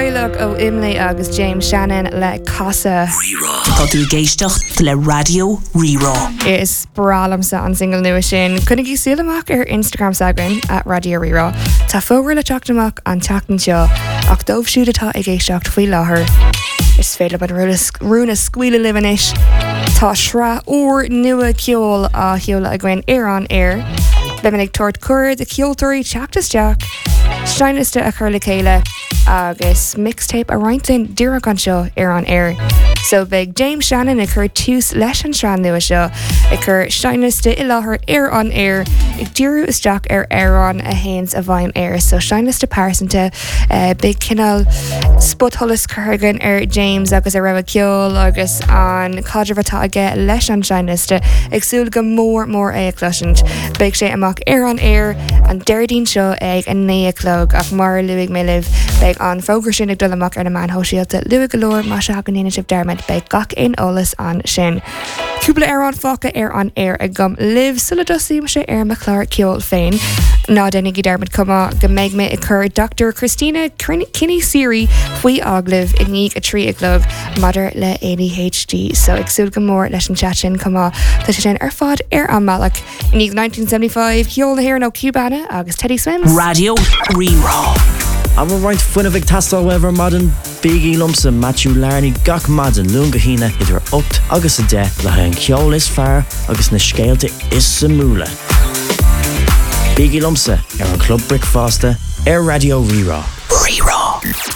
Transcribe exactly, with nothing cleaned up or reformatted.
Baileach ó Imlay agus James Shannon le Casa. Tá tú géistecht le Radio Rerá. Is bralamsa an single nua sin. Cúnig í siúlamach ar Instagram sagrin at Radio Rerá. Tá fógra le teachtamach an teachtan seo ach dómh siúd atá ag géistecht faoi láthair. Is féile bud rúna scuile livanis. Tá sra úr nua ceol a heola a gwein ar an air. Beminnig tort cuir de ceoltóirí teachtas Jack. Steiniste a chur le chéile agus mixtape a reintlinn dúrach an seo ar an air. So big James Shannon a chur tús leis an sran nua seo a chur steiniste i láthair ar an air ag dúrú is Jack ar Aaron a hains a bhaim air. So steiniste pásanta uh, big cinál spotholas chugan ar James agus a rah ceol agus an cadrehatá aige leis an steiniste agsúil go mór mór é a cloisint. Big sé amach ar an air an deirdín seo ag a néaclog ach mar luig mé liv beag an fógur sin ag dulamach ar na man hóisialta luig golóir má se hagan inanamh dermid beag gach in olalas an sin. Cúpla ar an fáca ar an air ag gom liv sula dosím se ar maclár ceol féin. Ná dennig i dermid cuma go méid me i chur Doctor Christina Kinney Siri faoi aglah i níg a trí aglog mother le A D H D. So ag súil go mór leis an chat sin cuma tá sin ar fad ar an malach. I níg nineteen seventy-five heol na hir nó Cubana agus Teddy Swims. Radio Rerá. I'm a right fun of Victasta wever modern Biggie Lumsa Matthew Larney gach madden lunga hina idir opt agus a de le an ceol is far agus na scéalte is samúla. Biggie Lumsa ar an Club Brick Fasta ar Radio Rerá. Rerá.